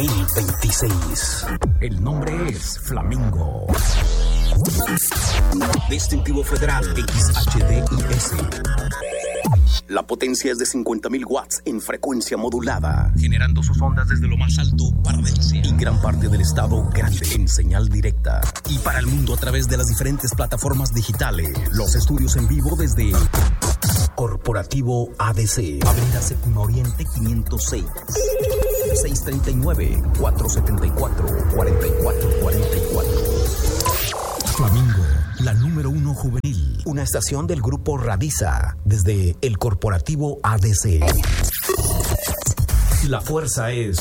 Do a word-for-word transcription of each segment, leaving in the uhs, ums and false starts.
mil veintiséis. El nombre es Flamingo. Distintivo federal X H D I S. La potencia es de cincuenta mil watts en frecuencia modulada, generando sus ondas desde lo más alto para Delcia y gran parte del estado grande en señal directa. Y para el mundo a través de las diferentes plataformas digitales. Los estudios en vivo desde Corporativo A D C, Avenida Séptimo Oriente quinientos seis, seiscientos treinta y nueve, cuatrocientos setenta y cuatro, cuarenta y cuatro cuarenta y cuatro. Flamingo, la número uno juvenil. Una estación del grupo Radiza, desde el Corporativo A D C. La fuerza es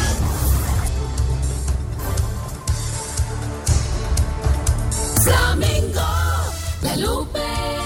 Flamingo, La Lupe.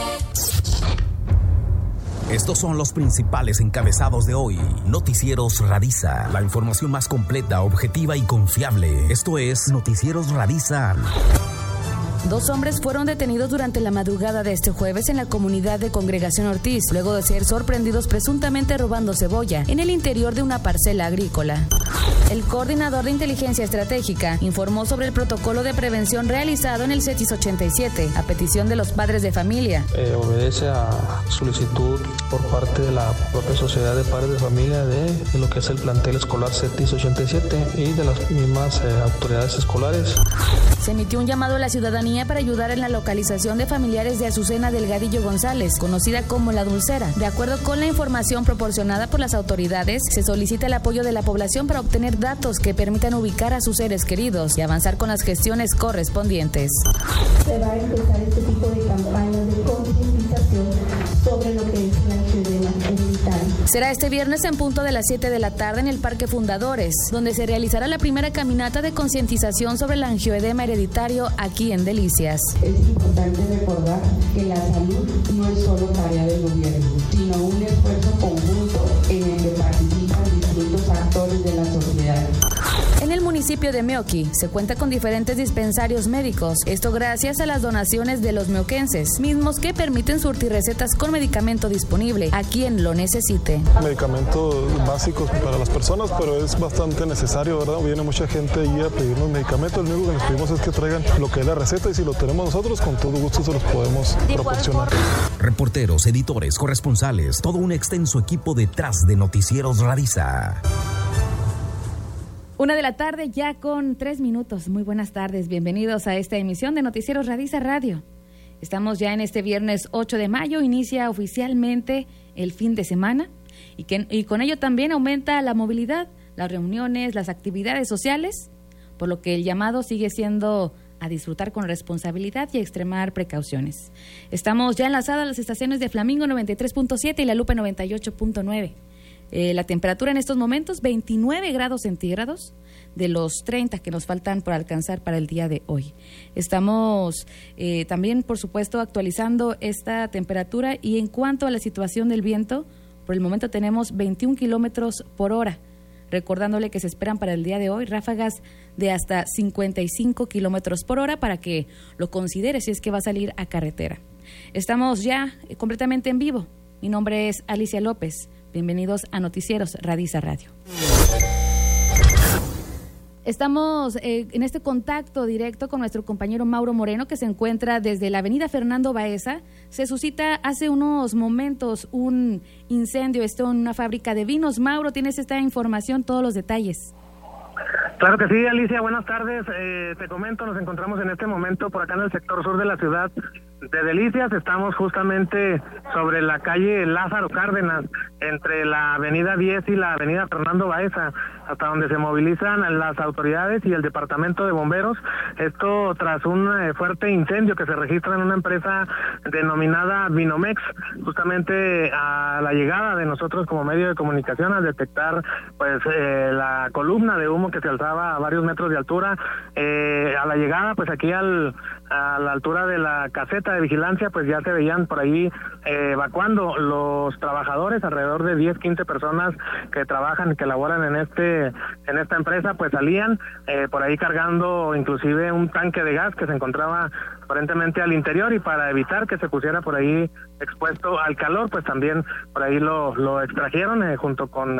Estos son los principales encabezados de hoy. Noticieros Radiza, la información más completa, objetiva y confiable. Esto es Noticieros Radiza. Dos hombres fueron detenidos durante la madrugada de este jueves en la comunidad de Congregación Ortiz, luego de ser sorprendidos presuntamente robando cebolla en el interior de una parcela agrícola. El coordinador de inteligencia estratégica informó sobre el protocolo de prevención realizado en el CETIS ochenta y siete, a petición de los padres de familia. Eh, obedece a solicitud por parte de la propia Sociedad de Padres de Familia de, de lo que es el plantel escolar CETIS ochenta y siete y de las mismas eh, autoridades escolares. Se emitió un llamado a la ciudadanía para ayudar en la localización de familiares de Azucena Delgadillo González, conocida como La Dulcera. De acuerdo con la información proporcionada por las autoridades, se solicita el apoyo de la población para obtener datos que permitan ubicar a sus seres queridos y avanzar con las gestiones correspondientes. Se va a empezar este tipo de campañas de concientización sobre lo que es la angioedema hereditaria. Será este viernes en punto de las siete de la tarde en el Parque Fundadores, donde se realizará la primera caminata de concientización sobre el angioedema hereditario aquí en Delicias. Es importante recordar que la salud no es solo tarea del gobierno, sino un esfuerzo conjunto en el que participan distintos actores de la sociedad. En el municipio de Meoqui se cuenta con diferentes dispensarios médicos, esto gracias a las donaciones de los meoquenses, mismos que permiten surtir recetas con medicamento disponible a quien lo necesite. Medicamentos básicos para las personas, pero es bastante necesario, ¿verdad? Viene mucha gente ahí a pedirnos medicamentos, lo único que les pedimos es que traigan lo que es la receta y si lo tenemos nosotros, con todo gusto se los podemos proporcionar. Reporteros, editores, corresponsales, todo un extenso equipo detrás de Noticieros Radiza. Una de la tarde ya con tres minutos. Muy buenas tardes, bienvenidos a esta emisión de Noticieros Radiza Radio. Estamos ya en este viernes ocho de mayo, inicia oficialmente el fin de semana y, que, y con ello también aumenta la movilidad, las reuniones, las actividades sociales, por lo que el llamado sigue siendo a disfrutar con responsabilidad y a extremar precauciones. Estamos ya enlazadas a las estaciones de Flamingo noventa y tres punto siete y La Lupe noventa y ocho punto nueve. Eh, la temperatura en estos momentos, veintinueve grados centígrados, de los treinta que nos faltan por alcanzar para el día de hoy. Estamos eh, también, por supuesto, actualizando esta temperatura y en cuanto a la situación del viento, por el momento tenemos veintiún kilómetros por hora, recordándole que se esperan para el día de hoy ráfagas de hasta cincuenta y cinco kilómetros por hora para que lo considere si es que va a salir a carretera. Estamos ya eh, completamente en vivo. Mi nombre es Alicia López. Bienvenidos a Noticieros Radiza Radio. Estamos eh, en este contacto directo con nuestro compañero Mauro Moreno, que se encuentra desde la avenida Fernando Baeza. Se suscita hace unos momentos un incendio, esto en una fábrica de vinos. Mauro, tienes esta información, todos los detalles. Claro que sí, Alicia, buenas tardes. Eh, te comento, nos encontramos en este momento por acá en el sector sur de la ciudad de Delicias. Estamos justamente sobre la calle Lázaro Cárdenas, entre la avenida diez y la avenida Fernando Baeza, hasta donde se movilizan las autoridades y el departamento de bomberos. Esto tras un eh, fuerte incendio que se registra en una empresa denominada Vinomex, justamente a la llegada de nosotros como medio de comunicación al detectar pues eh, la columna de humo que se alzaba a varios metros de altura. Eh, a la llegada pues aquí al a la altura de la caseta de vigilancia pues ya se veían por ahí eh, evacuando los trabajadores, alrededor de diez, quince personas que trabajan y que laboran en este en esta empresa, pues salían eh, por ahí cargando inclusive un tanque de gas que se encontraba aparentemente al interior, y para evitar que se pusiera por ahí expuesto al calor, pues también por ahí lo, lo extrajeron eh, junto con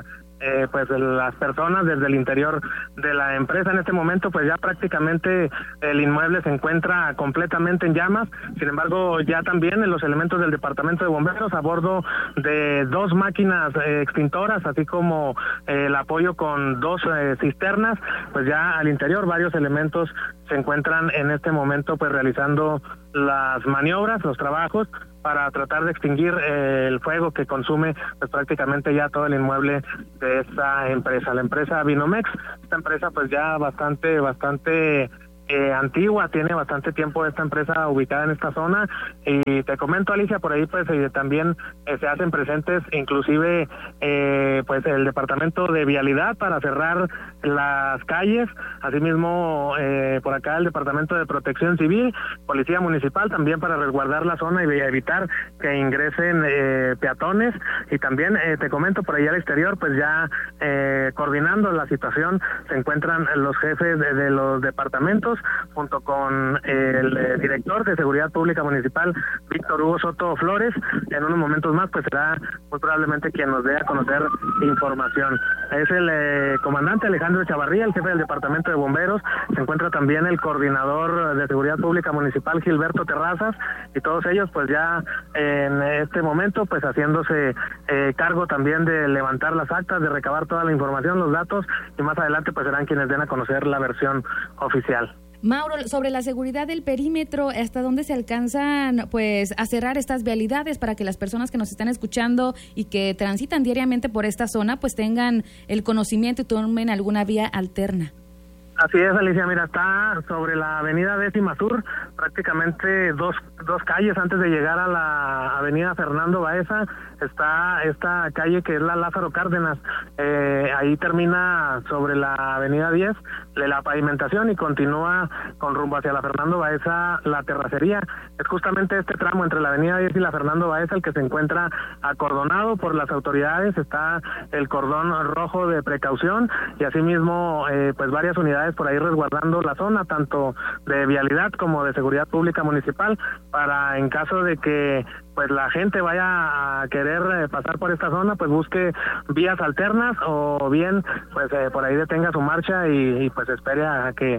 eh, pues las personas desde el interior de la empresa. En este momento pues ya prácticamente el inmueble se encuentra completamente en llamas. Sin embargo, ya también los elementos del departamento de bomberos a bordo de dos máquinas eh, extintoras, así como eh, el apoyo con dos eh, cisternas, pues ya al interior varios elementos se encuentran en este momento pues realizando las maniobras, los trabajos para tratar de extinguir eh, el fuego que consume pues prácticamente ya todo el inmueble de esta empresa, la empresa Vinomex. Esta empresa pues ya bastante, bastante eh, antigua, tiene bastante tiempo esta empresa ubicada en esta zona, y te comento, Alicia, por ahí pues eh, también eh, se hacen presentes inclusive eh, pues el departamento de vialidad para cerrar las calles, asimismo eh, por acá el departamento de protección civil, policía municipal también para resguardar la zona y evitar que ingresen eh, peatones, y también eh, te comento por allá al exterior pues ya eh, coordinando la situación se encuentran los jefes de, de los departamentos junto con el eh, director de Seguridad Pública Municipal, Víctor Hugo Soto Flores. En unos momentos más pues será muy probablemente quien nos dé a conocer información. Es el eh, comandante Alejandro Chavarría, el jefe del departamento de bomberos. Se encuentra también el coordinador de Seguridad Pública Municipal, Gilberto Terrazas, y todos ellos pues ya en este momento pues haciéndose eh, cargo también de levantar las actas, de recabar toda la información, los datos, y más adelante pues serán quienes den a conocer la versión oficial. Mauro, sobre la seguridad del perímetro, ¿hasta dónde se alcanzan pues a cerrar estas vialidades para que las personas que nos están escuchando y que transitan diariamente por esta zona pues tengan el conocimiento y tomen alguna vía alterna? Así es, Alicia, mira, está sobre la avenida Décima Sur, prácticamente dos, dos calles antes de llegar a la avenida Fernando Baeza, está esta calle que es la Lázaro Cárdenas, eh, ahí termina sobre la avenida diez de la pavimentación y continúa con rumbo hacia la Fernando Baeza la terracería. Es justamente este tramo entre la avenida diez y la Fernando Baeza el que se encuentra acordonado por las autoridades, está el cordón rojo de precaución y asimismo eh, pues varias unidades por ahí resguardando la zona, tanto de vialidad como de seguridad pública municipal, para en caso de que pues la gente vaya a querer eh, pasar por esta zona, pues busque vías alternas o bien pues eh, por ahí detenga su marcha y, y pues espere a que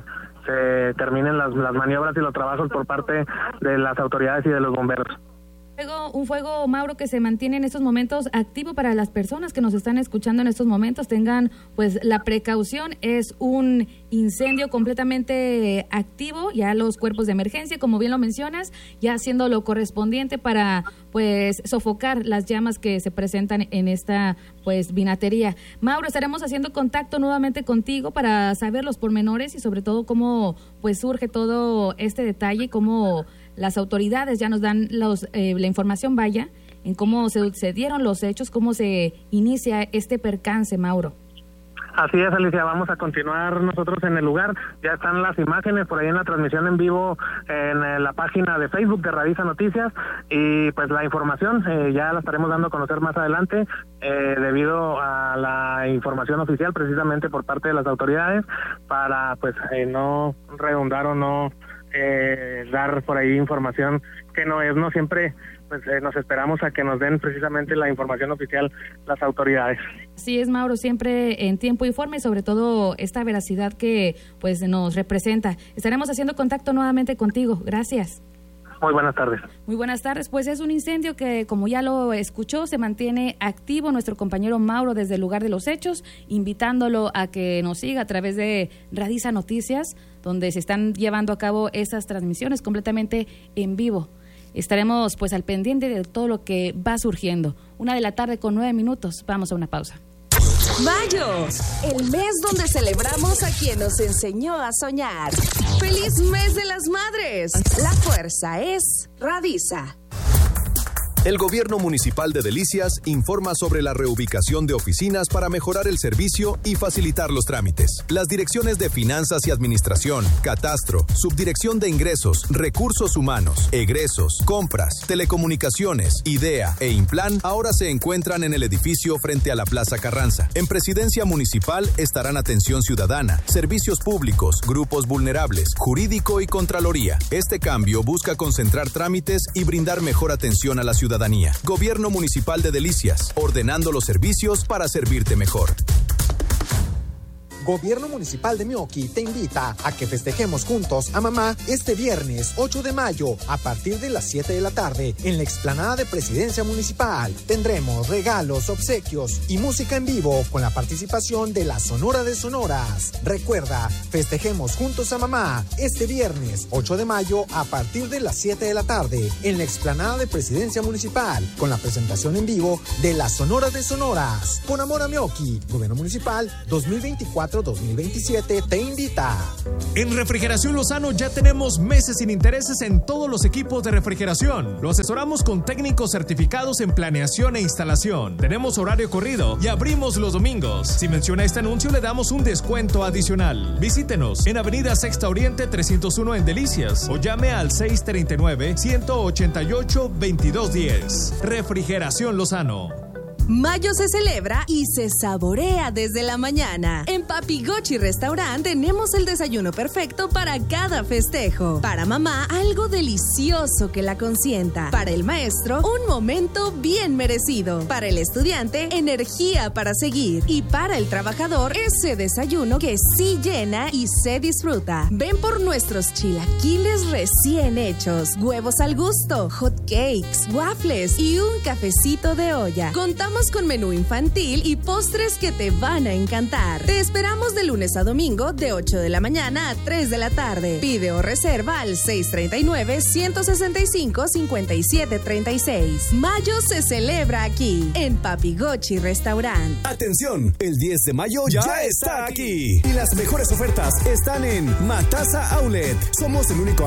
se terminen las, las maniobras y los trabajos por parte de las autoridades y de los bomberos. Fuego, un fuego, Mauro, que se mantiene en estos momentos activo para las personas que nos están escuchando en estos momentos, tengan pues la precaución, es un incendio completamente activo, ya los cuerpos de emergencia, como bien lo mencionas, ya haciendo lo correspondiente para pues sofocar las llamas que se presentan en esta pues vinatería. Mauro, estaremos haciendo contacto nuevamente contigo para saber los pormenores y sobre todo cómo pues surge todo este detalle, cómo las autoridades ya nos dan los, eh, la información, vaya, en cómo se sucedieron los hechos, cómo se inicia este percance, Mauro. Así es, Alicia, vamos a continuar nosotros en el lugar, ya están las imágenes por ahí en la transmisión en vivo en la página de Facebook de Radiza Noticias, y pues la información eh, ya la estaremos dando a conocer más adelante eh, debido a la información oficial precisamente por parte de las autoridades para pues eh, no redundar o no Eh, dar por ahí información que no es, no siempre pues eh, nos esperamos a que nos den precisamente la información oficial las autoridades. Sí es, Mauro, siempre en tiempo y forma y sobre todo esta veracidad que pues nos representa. Estaremos haciendo contacto nuevamente contigo. Gracias. Muy buenas tardes. Muy buenas tardes. Pues es un incendio que, como ya lo escuchó, se mantiene activo nuestro compañero Mauro desde el lugar de los hechos, invitándolo a que nos siga a través de Radiza Noticias, donde se están llevando a cabo esas transmisiones completamente en vivo. Estaremos pues al pendiente de todo lo que va surgiendo. Una de la tarde con nueve minutos. Vamos a una pausa. Mayo, el mes donde celebramos a quien nos enseñó a soñar. ¡Feliz mes de las madres! La fuerza es Radiza. El Gobierno Municipal de Delicias informa sobre la reubicación de oficinas para mejorar el servicio y facilitar los trámites. Las direcciones de Finanzas y Administración, Catastro, Subdirección de Ingresos, Recursos Humanos, Egresos, Compras, Telecomunicaciones, IDEA e Implan ahora se encuentran en el edificio frente a la Plaza Carranza. En Presidencia Municipal estarán Atención Ciudadana, Servicios Públicos, Grupos Vulnerables, Jurídico y Contraloría. Este cambio busca concentrar trámites y brindar mejor atención a la ciudadanía. ciudadanía. Gobierno Municipal de Delicias, ordenando los servicios para servirte mejor. Gobierno Municipal de Meoqui te invita a que festejemos juntos a mamá este viernes ocho de mayo a partir de las siete de la tarde en la explanada de Presidencia Municipal. Tendremos regalos, obsequios y música en vivo con la participación de la Sonora de Sonoras. Recuerda, festejemos juntos a mamá este viernes ocho de mayo a partir de las siete de la tarde en la explanada de Presidencia Municipal con la presentación en vivo de la Sonora de Sonoras. Con amor a Meoqui, Gobierno Municipal dos mil veinticuatro dos mil veintisiete te invita. En Refrigeración Lozano ya tenemos meses sin intereses en todos los equipos de refrigeración. Lo asesoramos con técnicos certificados en planeación e instalación. Tenemos horario corrido y abrimos los domingos. Si menciona este anuncio le damos un descuento adicional. Visítenos en Avenida Sexta Oriente trescientos uno en Delicias o llame al seis treinta y nueve, ciento ochenta y ocho, veintidós diez. Refrigeración Lozano. Mayo se celebra y se saborea desde la mañana. En Papi Gochi Restaurant tenemos el desayuno perfecto para cada festejo. Para mamá, algo delicioso que la consienta. Para el maestro, un momento bien merecido. Para el estudiante, energía para seguir. Y para el trabajador, ese desayuno que sí llena y se disfruta. Ven por nuestros chilaquiles recién hechos, huevos al gusto, hot cakes, waffles y un cafecito de olla. Contamos con menú infantil y postres que te van a encantar. Te esperamos de lunes a domingo de ocho de la mañana a tres de la tarde. Pide o reserva al seis treinta y nueve, ciento sesenta y cinco, cincuenta y siete treinta y seis. Mayo se celebra aquí, en Papi Gochi Restaurant. Atención, el diez de mayo ya, ya está aquí. Y las mejores ofertas están en Matasa Outlet. Somos el único